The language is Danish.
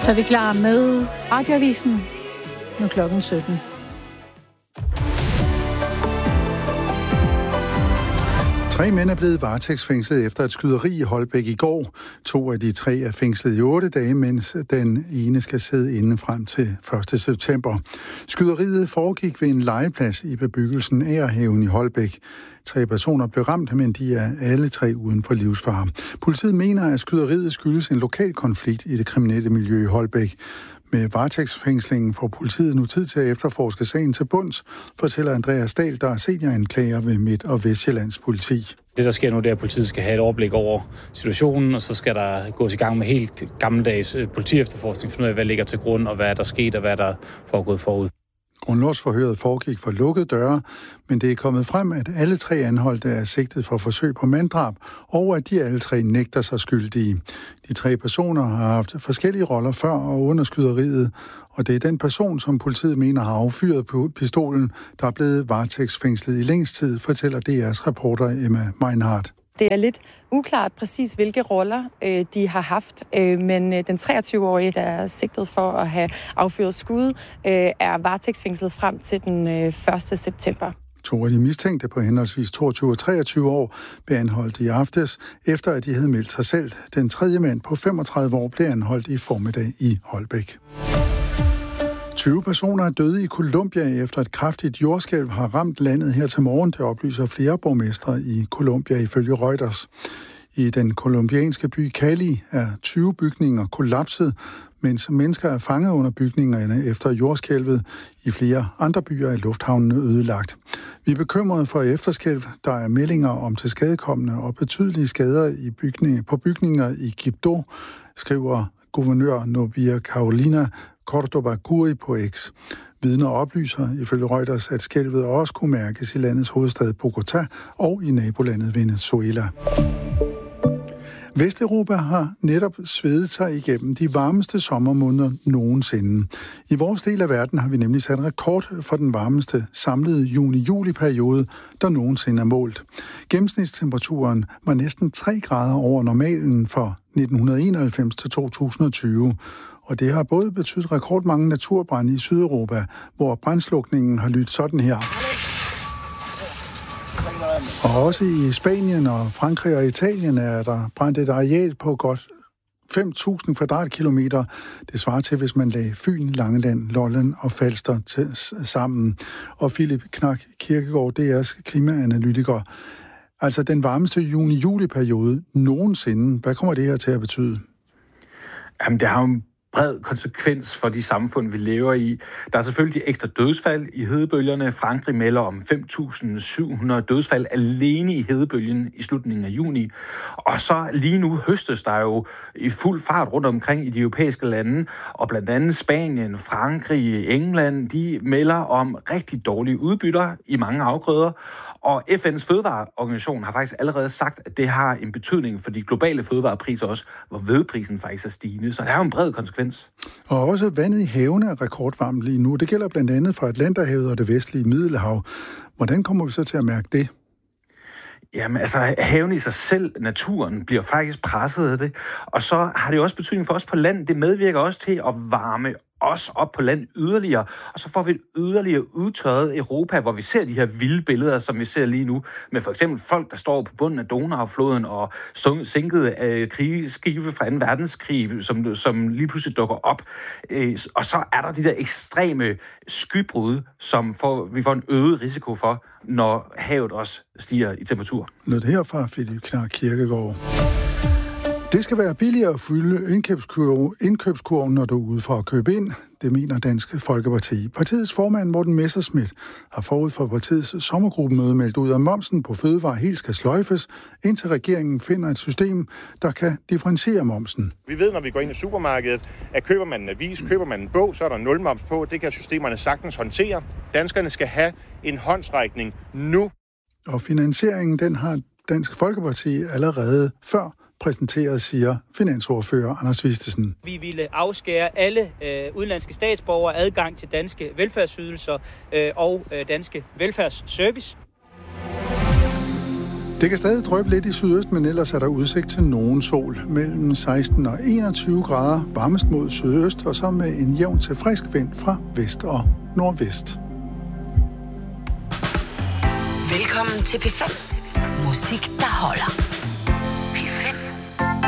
Så er vi klar med Radioavisen. Nu klokken 17. Tre mænd er blevet varetægtsfængslet efter et skyderi i Holbæk i går. 2 af de 3 er fængslet i 8 dage, mens den ene skal sidde inde frem til 1. september. Skyderiet foregik ved en legeplads i bebyggelsen Agerhaven i Holbæk. 3 personer blev ramt, men de er alle 3 uden for livsfare. Politiet mener, at skyderiet skyldes en lokal konflikt i det kriminelle miljø i Holbæk. Med varetægtsfængslingen får politiet nu tid til at efterforske sagen til bunds, fortæller Andreas Dahl, der er senioranklager ved Midt- og Vestjyllands politi. Det, der sker nu, det er, at politiet skal have et overblik over situationen, og så skal der gås i gang med helt gammeldags politiefterforskning, finde ud af, hvad ligger til grund, og hvad der skete, og hvad der foregået forud. Grundlovsforhøret foregik for lukkede døre, men det er kommet frem, at alle 3 anholdte er sigtet for forsøg på manddrab, og at de alle 3 nægter sig skyldige. De 3 personer har haft forskellige roller før og under skyderiet, og det er den person, som politiet mener har affyret på pistolen, der er blevet varetægtsfængslet i længst tid, fortæller DR's reporter Emma Meinhardt. Det er lidt uklart præcis, hvilke roller de har haft, men den 23-årige, der er sigtet for at have affyret skud, er varetægtsfængslet frem til den 1. september. 2 af de mistænkte på henholdsvis 22 og 23 år blev anholdt i aftes, efter at de havde meldt sig selv. Den 3. mand på 35 år blev anholdt i formiddag i Holbæk. 20 personer er døde i Colombia efter et kraftigt jordskælv har ramt landet her til morgen. Det oplyser flere borgmestre i Colombia ifølge Reuters. I den colombianske by Cali er 20 bygninger kollapset, mens mennesker er fanget under bygningerne efter jordskælvet. I flere andre byer er lufthavnene ødelagt. Vi er bekymrede for efterskælv. Der er meldinger om tilskadekomne og betydelige skader på bygninger i Quibdó, skriver guvernør Nubia Carolina Cordoba Guri på X. Vidner oplyser ifølge Reuters, at skælvet også kunne mærkes i landets hovedstad Bogotá og i nabolandet Venezuela. Vesteuropa har netop svedet sig igennem de varmeste sommermåneder nogensinde. I vores del af verden har vi nemlig sat rekord for den varmeste samlede juni-juli-periode, der nogensinde er målt. Gennemsnitstemperaturen var næsten 3 grader over normalen for 1991 til 2020. Og det har både betydet rekordmange naturbrande i Sydeuropa, hvor brandslukningen har lyttet sådan her. Og også i Spanien og Frankrig og Italien er der brændt et areal på godt 5.000 kvadratkilometer. Det svarer til, hvis man lagde Fyn, Langeland, Lolland og Falster sammen. Og Philip Knak Kirkegaard, DR's klimaanalytiker. Altså den varmeste juni-juli-periode nogensinde. Hvad kommer det her til at betyde? Jamen, det har jo bred konsekvens for de samfund, vi lever i. Der er selvfølgelig de ekstra dødsfald i hedebølgerne. Frankrig melder om 5.700 dødsfald alene i hedebølgen i slutningen af juni. Og så lige nu høstes der jo i fuld fart rundt omkring i de europæiske lande, og blandt andet Spanien, Frankrig, England, de melder om rigtig dårlige udbytter i mange afgrøder. Og FN's fødevareorganisation har faktisk allerede sagt, at det har en betydning for de globale fødevarepriser også, hvor hvedeprisen faktisk er stigende. Så det er jo en bred konsekvens. Og også vandet i havene er rekordvarmt lige nu. Det gælder blandt andet fra Atlanterhavet og det vestlige Middelhav. Hvordan kommer vi så til at mærke det? Jamen altså, haven i sig selv, naturen, bliver faktisk presset af det. Og så har det jo også betydning for os på land. Det medvirker også til at varme os op på land yderligere. Og så får vi et yderligere udtørret Europa, hvor vi ser de her vilde billeder, som vi ser lige nu, med for eksempel folk, der står på bunden af Donaufloden og sænkede krigsskibe fra 2. verdenskrig, som lige pludselig dukker op. Og så er der de der ekstreme skybrud, som vi får en øget risiko for, når havet også stiger i temperatur. Noget herfra, Philip Knak Kirkegaard. Det skal være billigere at fylde indkøbskurven, når du er ude for at købe ind. Det mener Dansk Folkeparti. Partiets formand Morten Messerschmidt har forud for partiets sommergruppemøde meldt ud, at momsen på fødevarer helt skal sløjfes, indtil regeringen finder et system, der kan differentiere momsen. Vi ved, når vi går ind i supermarkedet, at køber man en avis, køber man en bog, så er der 0 moms på. Det kan systemerne sagtens håndtere. Danskerne skal have en håndsrækning nu. Og finansieringen, den har Dansk Folkeparti allerede før præsenteret, siger finansordfører Anders Vistesen. Vi ville afskære alle udenlandske statsborgere adgang til danske velfærdsydelser og danske velfærdsservice. Det kan stadig dryppe lidt i sydøst, men ellers er der udsigt til nogen sol. Mellem 16 og 21 grader, varmest mod sydøst, og så med en jævn til frisk vind fra vest og nordvest. Velkommen til P5. Musik, der holder.